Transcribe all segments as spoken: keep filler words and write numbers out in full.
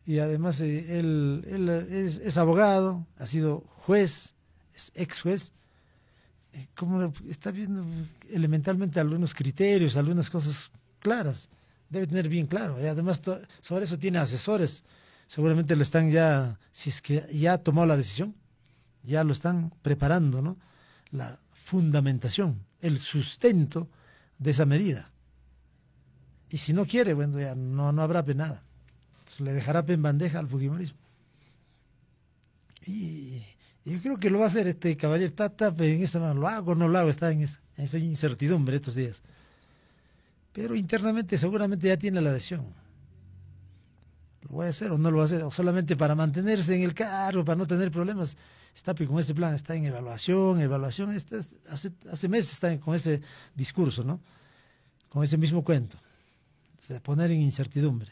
y además eh, él, él es, es abogado, ha sido juez, es ex juez, eh, como está viendo elementalmente algunos criterios, algunas cosas claras, debe tener bien claro, y además to- sobre eso tiene asesores, seguramente le están ya, si es que ya ha tomado la decisión, ya lo están preparando, ¿no? La fundamentación, el sustento de esa medida. Y si no quiere, bueno, ya no, no habrá nada. Entonces, le dejará en bandeja al Fujimorismo. Y, y yo creo que lo va a hacer este caballero. Está, está en esa mano, lo hago o no lo hago, está en esa, en esa incertidumbre estos días. Pero internamente seguramente ya tiene la adhesión. ¿Lo voy a hacer o no lo voy a hacer? O solamente para mantenerse en el cargo, para no tener problemas. Está con ese plan, está en evaluación, evaluación. Está, hace, hace meses está con ese discurso, ¿no? Con ese mismo cuento. De poner en incertidumbre.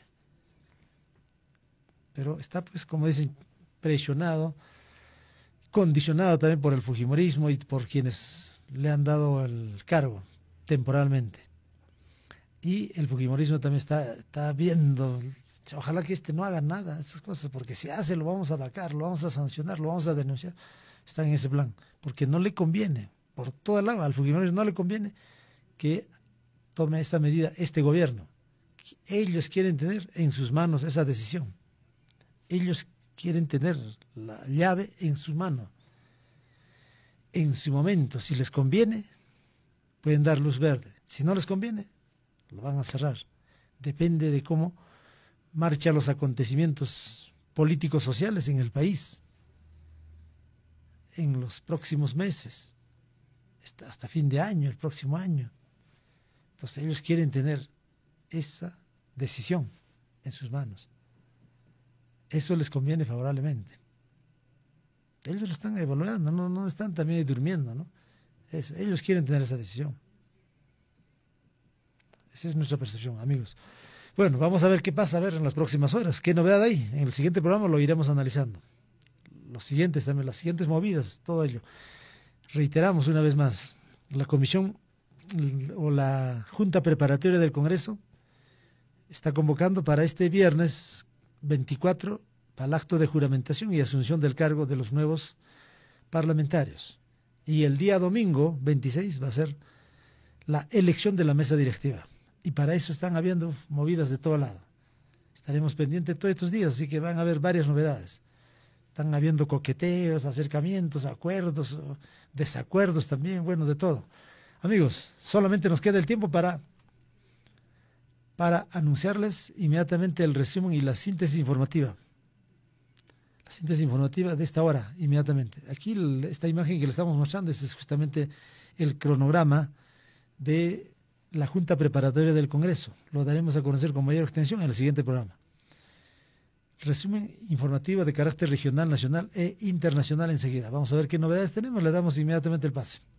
Pero está, pues, como dicen, presionado, condicionado también por el fujimorismo y por quienes le han dado el cargo temporalmente. Y el fujimorismo también está, está viendo, ojalá que este no haga nada, esas cosas, porque si hace lo vamos a vacar, lo vamos a sancionar, lo vamos a denunciar. Está en ese plan, porque no le conviene, por toda lado, al fujimorismo no le conviene que tome esta medida este gobierno. Ellos quieren tener en sus manos esa decisión. Ellos quieren tener la llave en su mano. En su momento, si les conviene, pueden dar luz verde. Si no les conviene, lo van a cerrar. Depende de cómo marchan los acontecimientos políticos sociales en el país en los próximos meses, hasta fin de año, el próximo año. Entonces ellos quieren tener esa decisión en sus manos. Eso les conviene favorablemente. Ellos lo están evaluando, no, no están también durmiendo, ¿no? Eso, ellos quieren tener esa decisión. Esa es nuestra percepción, amigos. Bueno, vamos a ver qué pasa a ver en las próximas horas. ¿Qué novedad hay? En el siguiente programa lo iremos analizando. Los siguientes también, las siguientes movidas, todo ello. Reiteramos una vez más, la comisión o la Junta Preparatoria del Congreso está convocando para este viernes veinticuatro para el acto de juramentación y asunción del cargo de los nuevos parlamentarios. Y el día domingo veintiséis va a ser la elección de la mesa directiva. Y para eso están habiendo movidas de todo lado. Estaremos pendientes todos estos días, así que van a haber varias novedades. Están habiendo coqueteos, acercamientos, acuerdos, desacuerdos también, bueno, de todo. Amigos, solamente nos queda el tiempo para, para anunciarles inmediatamente el resumen y la síntesis informativa. La síntesis informativa de esta hora, inmediatamente. Aquí esta imagen que le estamos mostrando es justamente el cronograma de la Junta Preparatoria del Congreso. Lo daremos a conocer con mayor extensión en el siguiente programa. Resumen informativo de carácter regional, nacional e internacional enseguida. Vamos a ver qué novedades tenemos, le damos inmediatamente el pase.